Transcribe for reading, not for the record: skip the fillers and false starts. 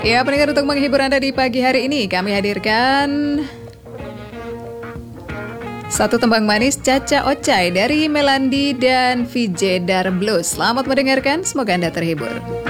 Ya, pendengar, untuk menghibur Anda di pagi hari ini kami hadirkan satu tembang manis Caca Ocai dari Melandi dan VJ Dar Blues. Selamat mendengarkan, semoga Anda terhibur.